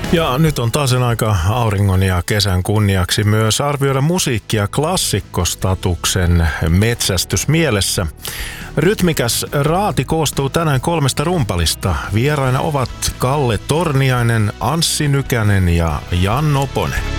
Ja nyt on taas sen aika auringon ja kesän kunniaksi myös arvioida musiikkia klassikkostatuksen metsästysmielessä. Rytmikäs raati koostuu tänään 3 rumpalista. Vieraina ovat Kalle Torniainen, Anssi Nykänen ja Jan Noponen.